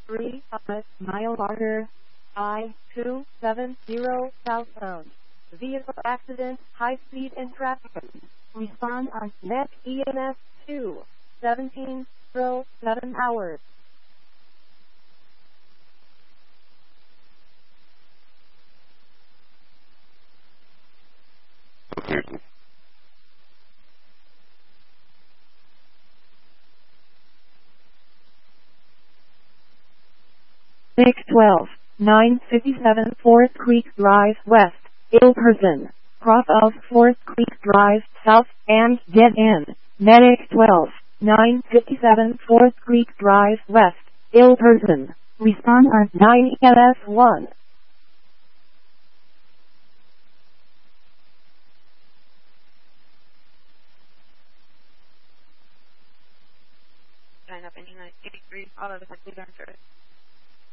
3 mile marker, I-270 southbound. Vehicle accident, high speed in traffic. Respond on net EMS 2-17-07 hours. Location. 957 Forest Creek Drive West, ill person. Cross of Forest Creek Drive South and get in. Medic 957 Forest Creek Drive West, ill person. Respond on 9 EMS 1. Sign up in 83, all of us, please answer it.